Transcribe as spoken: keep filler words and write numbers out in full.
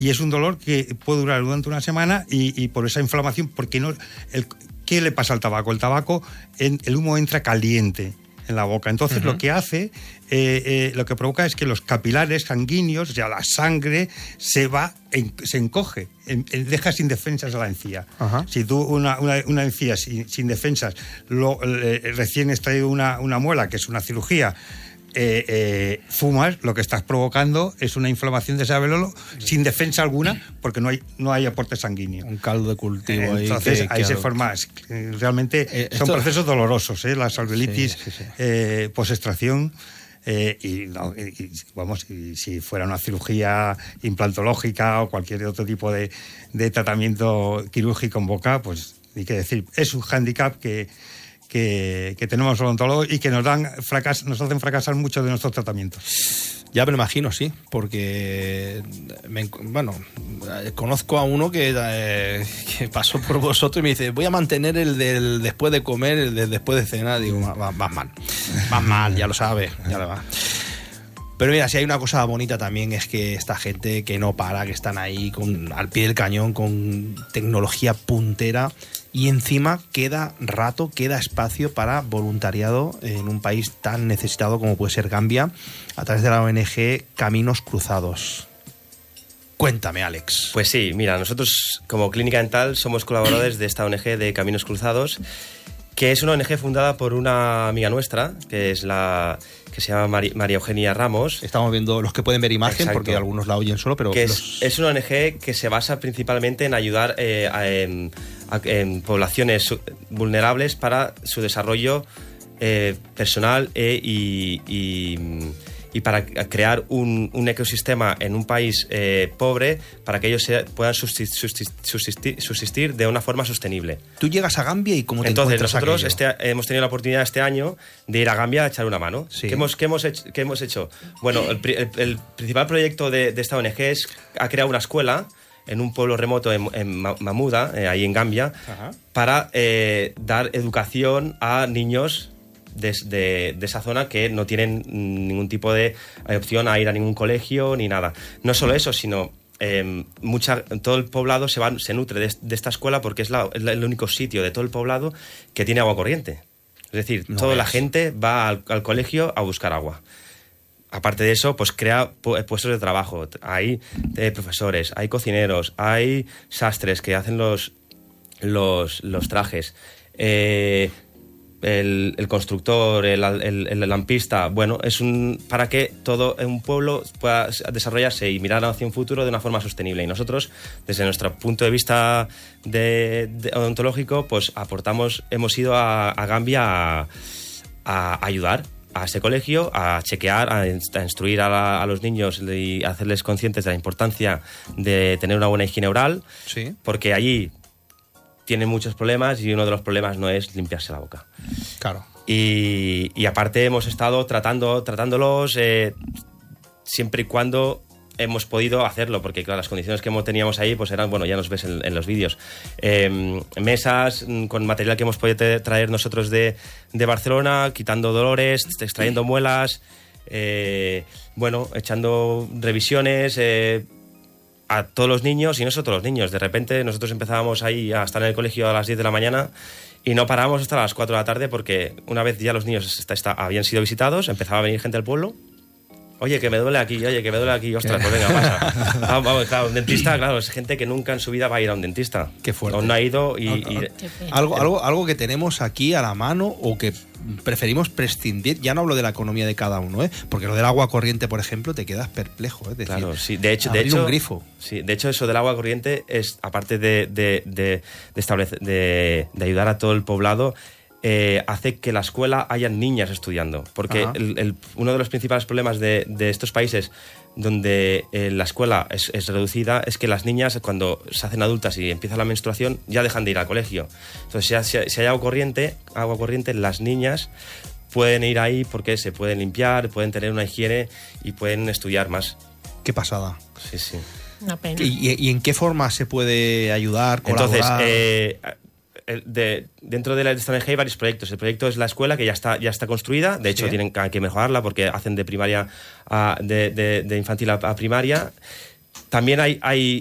y es un dolor que puede durar durante una semana y, y por esa inflamación, porque no... El, ¿qué le pasa al tabaco? El tabaco, en, el humo entra caliente en la boca. Entonces, uh-huh. lo que hace, eh, eh, lo que provoca es que los capilares sanguíneos, o sea, la sangre, se va, en, se encoge, en, en, deja sin defensas a la encía. Uh-huh. Si tú, una, una, una encía sin, sin defensas, lo, eh, recién extraído una, una muela, que es una cirugía, Eh, eh, fumas, lo que estás provocando es una inflamación de ese alveolo sin defensa alguna, porque no hay no hay aporte sanguíneo. Un caldo de cultivo eh, ahí. Entonces que, ahí que se algo... forma. Eh, realmente eh, son esto... procesos dolorosos, ¿eh? Las alveolitis sí, sí, sí. eh, post-extracción. Eh, y, no, y, y vamos, y si fuera una cirugía implantológica o cualquier otro tipo de, de tratamiento quirúrgico en boca, pues ni qué decir. Es un hándicap que Que, que tenemos odontólogos y que nos dan fracas, nos hacen fracasar muchos de nuestros tratamientos. Ya me lo imagino, sí, porque me, bueno, conozco a uno que, eh, que pasó por vosotros y me dice, voy a mantener el del después de comer, el del después de cenar. Digo, vas más mal, más mal, ya lo sabes, ya lo va. Pero mira, si hay una cosa bonita también es que esta gente que no para, que están ahí con, al pie del cañón con tecnología puntera y encima queda rato, queda espacio para voluntariado en un país tan necesitado como puede ser Gambia a través de la O N G Caminos Cruzados. Cuéntame, Alex. Pues sí, mira, nosotros como Clínica Dental somos colaboradores de esta O N G de Caminos Cruzados, que es una O N G fundada por una amiga nuestra, que es la... que se llama Mari, María Eugenia Ramos. Estamos viendo los que pueden ver imagen. Exacto. Porque algunos la oyen solo, pero... Que los... es, es una O N G que se basa principalmente en ayudar eh, a, en, a, en poblaciones vulnerables para su desarrollo eh, personal eh, y, y, y para crear un, un ecosistema en un país eh, pobre para que ellos se, puedan subsistir, subsistir, subsistir de una forma sostenible. Tú llegas a Gambia y ¿cómo te Entonces, encuentras nosotros aquello? este, hemos tenido la oportunidad este año de ir a Gambia a echar una mano. Sí. ¿Qué, hemos, qué, hemos hecho, ¿Qué hemos hecho? Bueno, el, el, el principal proyecto de, de esta O N G es ha creado una escuela en un pueblo remoto en, en Mamuda, eh, ahí en Gambia, Ajá. para eh, dar educación a niños De, de, de esa zona que no tienen ningún tipo de opción a ir a ningún colegio ni nada. No solo eso, sino eh, mucha, todo el poblado se, va, se nutre de, de esta escuela porque es, la, es la, el único sitio de todo el poblado que tiene agua corriente. Es decir, no toda es. la gente va al, al colegio a buscar agua. Aparte de eso, pues crea puestos de trabajo. Hay eh, profesores, hay cocineros, hay sastres que hacen los, los, los trajes. Eh... El, el constructor, el, el, el lampista, bueno, es un para que todo un pueblo pueda desarrollarse y mirar hacia un futuro de una forma sostenible. Y nosotros, desde nuestro punto de vista de, de odontológico, pues aportamos, hemos ido a, a Gambia a, a ayudar a ese colegio, a chequear, a, a instruir a, la, a los niños y hacerles conscientes de la importancia de tener una buena higiene oral, sí. porque allí tienen muchos problemas y uno de los problemas no es limpiarse la boca. Claro. Y, y aparte hemos estado tratando, tratándolos eh, siempre y cuando hemos podido hacerlo, porque claro, las condiciones que teníamos ahí pues eran, bueno, ya nos ves en, en los vídeos. Eh, mesas con material que hemos podido traer nosotros de, de Barcelona, quitando dolores, extrayendo muelas, eh, bueno, echando revisiones... Eh, a todos los niños y no solo todos los niños. De repente nosotros empezábamos ahí a estar en el colegio a las diez de la mañana y no parábamos hasta las cuatro de la tarde porque una vez ya los niños está, está, habían sido visitados, empezaba a venir gente del pueblo. Oye, que me duele aquí, oye, que me duele aquí. Ostras, pues venga, pasa. Vamos, vamos, claro, un dentista, claro, es gente que nunca en su vida va a ir a un dentista. Qué fuerte. O no ha ido y... y algo, algo, algo que tenemos aquí a la mano o que preferimos prescindir, ya no hablo de la economía de cada uno, ¿eh? Porque lo del agua corriente, por ejemplo, te quedas perplejo, ¿eh? Es decir, claro, sí, de hecho, de abrir hecho, un grifo. Sí, de hecho, eso del agua corriente es, aparte de, de, de, de, establecer, de, de ayudar a todo el poblado, Eh, hace que la escuela hayan niñas estudiando, porque el, el, uno de los principales problemas de, de estos países donde eh, la escuela es, es reducida es que las niñas cuando se hacen adultas y empieza la menstruación ya dejan de ir al colegio. Entonces si, si hay agua corriente, agua corriente, las niñas pueden ir ahí porque se pueden limpiar, pueden tener una higiene y pueden estudiar más. Qué pasada. Sí, sí. Una pena. ¿Y, y en qué forma se puede ayudar, colaborar? Entonces, eh, De, dentro de la de esta O N G hay varios proyectos. El proyecto es la escuela, que ya está, ya está construida. De hecho, ¿sí? tienen que mejorarla porque hacen de primaria a, de, de, de infantil a, a primaria. también hay, hay